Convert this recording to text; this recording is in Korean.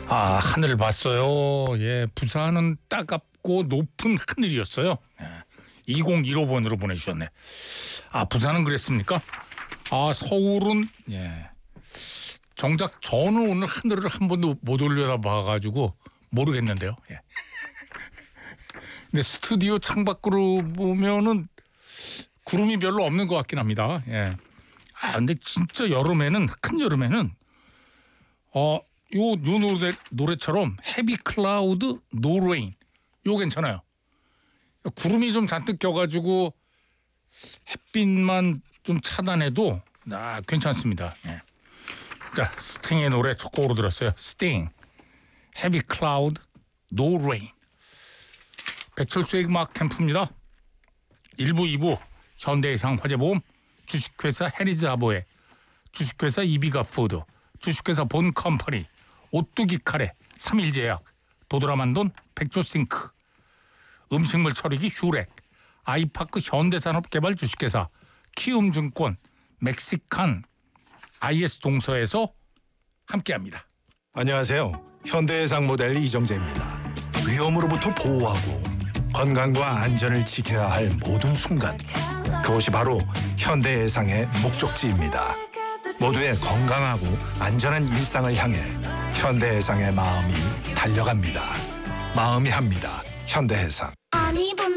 하늘을 봤어요. 예, 부산은 따갑고 높은 하늘이었어요. 2015번으로 보내주셨네. 부산은 그랬습니까? 서울은 정작 저는 오늘 하늘을 한 번도 못 올려다봐가지고 모르겠는데요. 예. 근데 스튜디오 창밖으로 보면은 구름이 별로 없는 것 같긴 합니다. 예. 근데 진짜 여름에는, 큰 여름에는 요 노래처럼 헤비 클라우드 노 레인 요 괜찮아요. 구름이 좀 잔뜩 껴가지고 햇빛만 좀 차단해도 괜찮습니다. 예. 자, 스팅의 노래 첫 곡으로 들었어요. 스팅 헤비 클라우드 노 레인. 배철수의 음악 캠프입니다. 1부 2부 현대해상 화재보험, 주식회사 해리즈하보에, 주식회사 이비가 푸드, 주식회사 본컴퍼니, 오뚜기 카레, 3일제약, 도드라만돈, 백조싱크, 음식물 처리기 휴렉, 아이파크 현대산업개발 주식회사, 키움증권, 멕시칸, IS 동서에서 함께합니다. 안녕하세요. 현대해상 모델 이정재입니다. 위험으로부터 보호하고 건강과 안전을 지켜야 할 모든 순간, 그것이 바로 현대해상의 목적지입니다. 모두의 건강하고 안전한 일상을 향해 현대해상의 마음이 달려갑니다. 마음이 합니다. 현대해상.